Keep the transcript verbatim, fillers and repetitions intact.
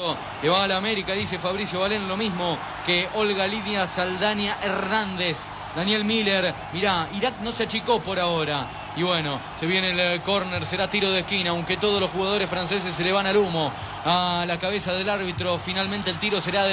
Le va a la América, dice Fabricio Valén, lo mismo que Olga Lidia Saldaña Hernández. Daniel Miller, mirá, Irak no se achicó por ahora. Y bueno, se viene el córner, será tiro de esquina, aunque todos los jugadores franceses se le van al humo a la cabeza del árbitro. Finalmente el tiro será de